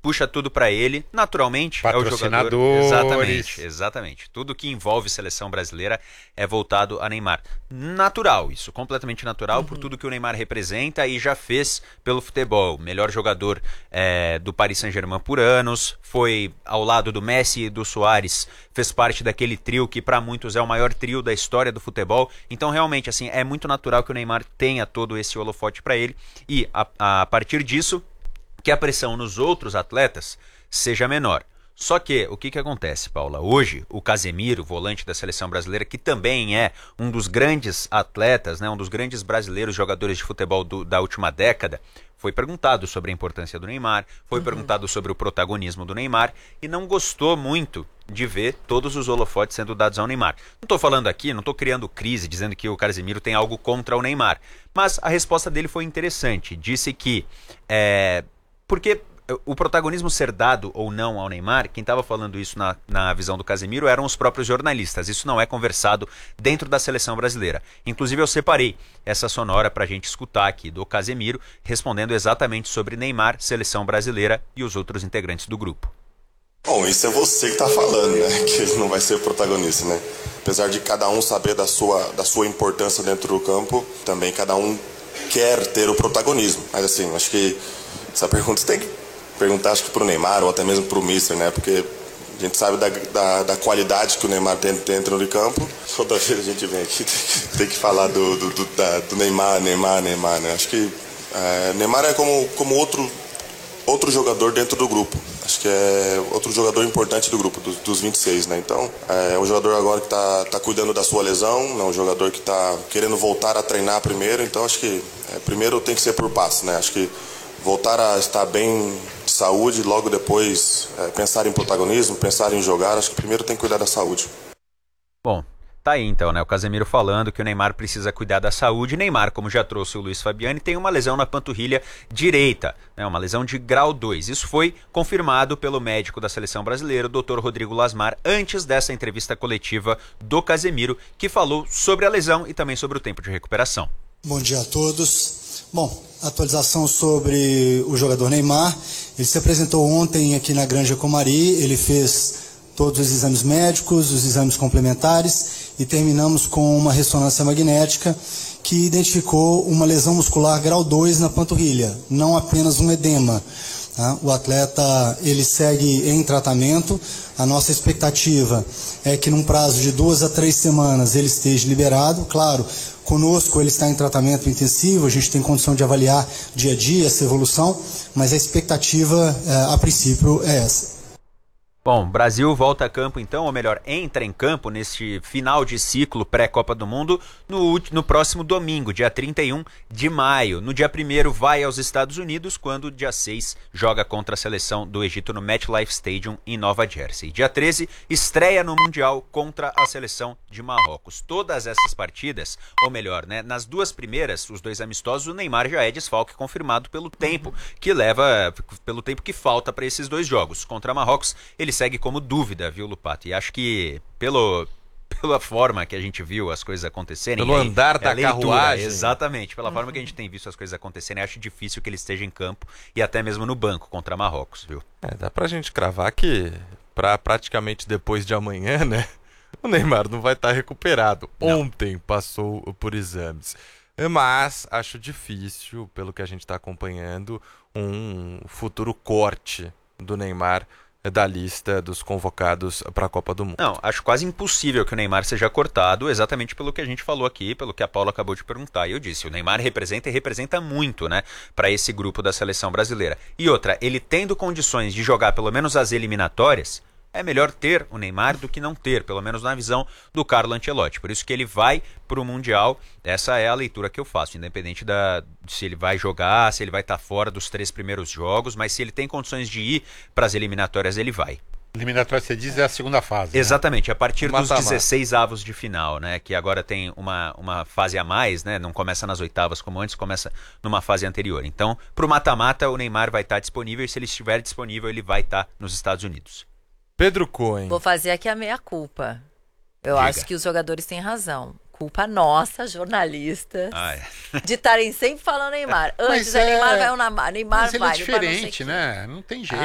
puxa tudo para ele. Naturalmente, é o jogador. Exatamente. Tudo que envolve seleção brasileira é voltado a Neymar. Natural, isso, completamente natural, por tudo que o Neymar representa e já fez pelo futebol. Melhor jogador do Paris Saint-Germain por anos, foi ao lado do Messi e do Suárez, fez parte daquele trio que para muitos é o maior trio da história do futebol. Então, realmente, assim, é muito natural que o Neymar tenha todo esse holofote para ele e, a partir disso, que a pressão nos outros atletas seja menor. Só que, o que acontece, Paula? Hoje, o Casemiro, volante da seleção brasileira, que também é um dos grandes atletas, né, um dos grandes brasileiros jogadores de futebol da última década, foi perguntado sobre a importância do Neymar, foi perguntado sobre o protagonismo do Neymar e não gostou muito de ver todos os holofotes sendo dados ao Neymar. Não estou falando aqui, não estou criando crise, dizendo que o Casemiro tem algo contra o Neymar, mas a resposta dele foi interessante. Disse que porque o protagonismo ser dado ou não ao Neymar, quem estava falando isso na visão do Casemiro eram os próprios jornalistas. Isso não é conversado dentro da seleção brasileira. Inclusive eu separei essa sonora para a gente escutar aqui do Casemiro, respondendo exatamente sobre Neymar, seleção brasileira e os outros integrantes do grupo. Bom, isso é você que está falando, né? Que ele não vai ser o protagonista, né? Apesar de cada um saber da sua importância dentro do campo, também cada um quer ter o protagonismo. Mas assim, acho que essa pergunta você tem que perguntar, acho que pro Neymar ou até mesmo pro Mister, né? Porque a gente sabe da qualidade que o Neymar tem dentro do campo. Toda vez a gente vem aqui, tem que falar do Neymar, né? Acho que Neymar é como outro jogador dentro do grupo. Acho que é outro jogador importante do grupo, dos 26, né? Então, é um jogador agora que tá cuidando da sua lesão, é um jogador que tá querendo voltar a treinar primeiro. Então, acho que primeiro tem que ser por passo, né? Acho que voltar a estar bem de saúde, logo depois pensar em protagonismo, pensar em jogar, acho que primeiro tem que cuidar da saúde. Bom, tá aí então, né? O Casemiro falando que o Neymar precisa cuidar da saúde. Neymar, como já trouxe o Luiz Fabiani, tem uma lesão na panturrilha direita, né? Uma lesão de grau 2. Isso foi confirmado pelo médico da seleção brasileira, o Dr. Rodrigo Lasmar, antes dessa entrevista coletiva do Casemiro, que falou sobre a lesão e também sobre o tempo de recuperação. Bom dia a todos. Bom, atualização sobre o jogador Neymar. Ele se apresentou ontem aqui na Granja Comari, ele fez todos os exames médicos, os exames complementares e terminamos com uma ressonância magnética que identificou uma lesão muscular grau 2 na panturrilha, não apenas um edema. Tá? O atleta ele segue em tratamento. A nossa expectativa é que num prazo de 2 a 3 semanas ele esteja liberado. Claro, conosco ele está em tratamento intensivo, a gente tem condição de avaliar dia a dia essa evolução, mas a expectativa a princípio é essa. Bom, Brasil volta a campo então, ou melhor, entra em campo neste final de ciclo pré-Copa do Mundo no próximo domingo, dia 31 de maio. No dia 1º vai aos Estados Unidos, quando dia 6 joga contra a seleção do Egito no MetLife Stadium em Nova Jersey. Dia 13 estreia no Mundial contra a seleção de Marrocos. Todas essas partidas, ou melhor, né, nas duas primeiras, os dois amistosos, o Neymar já é desfalque confirmado pelo tempo que falta para esses dois jogos. Contra Marrocos, ele segue como dúvida, viu, Lupato? E acho que pela forma que a gente viu as coisas acontecerem... Pelo andar da carruagem. Exatamente, pela forma que a gente tem visto as coisas acontecerem, acho difícil que ele esteja em campo e até mesmo no banco contra Marrocos, viu? Dá pra gente cravar que praticamente depois de amanhã, né? O Neymar não vai estar recuperado. Não. Ontem passou por exames. Mas acho difícil, pelo que a gente está acompanhando, um futuro corte do Neymar da lista dos convocados para a Copa do Mundo. Não, acho quase impossível que o Neymar seja cortado, exatamente pelo que a gente falou aqui, pelo que a Paula acabou de perguntar. E eu disse, o Neymar representa muito, né, para esse grupo da seleção brasileira. E outra, ele tendo condições de jogar pelo menos as eliminatórias, é melhor ter o Neymar do que não ter, pelo menos na visão do Carlo Ancelotti. Por isso que ele vai para o Mundial, essa é a leitura que eu faço, independente se ele vai jogar, se ele vai estar fora dos 3 primeiros jogos, mas se ele tem condições de ir para as eliminatórias, ele vai. Eliminatória, você diz, é a segunda fase. Exatamente, né? A partir dos 16 avos de final, né? Que agora tem uma fase a mais, né? Não começa nas oitavas como antes, começa numa fase anterior. Então, para o mata-mata, o Neymar vai estar disponível e se ele estiver disponível, ele vai estar nos Estados Unidos. Pedro Cohen. Vou fazer aqui a meia-culpa. Eu acho que os jogadores têm razão. Culpa nossa, jornalista, de estarem sempre falando Neymar. Antes, Neymar vai ou Neymar mas vai. Ele é diferente, né? Não tem jeito.